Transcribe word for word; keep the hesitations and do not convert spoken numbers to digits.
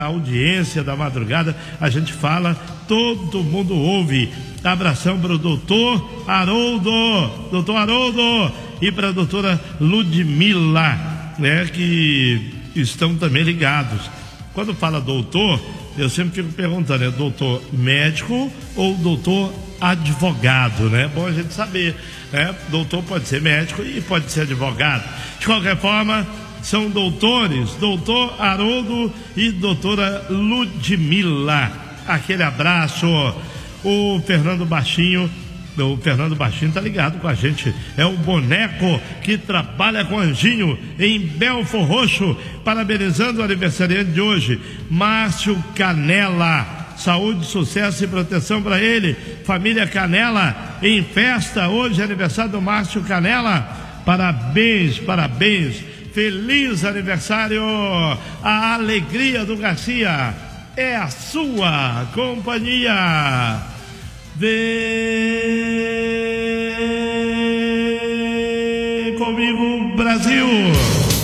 A audiência da madrugada, a gente fala, todo mundo ouve. Abração para o doutor Haroldo, doutor Haroldo, e para a doutora Ludmila, né, que estão também ligados. Quando fala doutor, eu sempre fico perguntando, é doutor médico ou doutor advogado, né? É bom a gente saber, né? Doutor pode ser médico e pode ser advogado. De qualquer forma, são doutores, doutor Haroldo e doutora Ludmila. Aquele abraço. O Fernando Baixinho, o Fernando Baixinho tá ligado com a gente, é o boneco que trabalha com Anjinho em Belfor Roxo, parabenizando o aniversariante de hoje, Márcio Canela. Saúde, sucesso e proteção para ele. Família Canela em festa, hoje é aniversário do Márcio Canela. Parabéns, parabéns. Feliz aniversário! A alegria do Garcia é a sua companhia. Vem comigo, Brasil!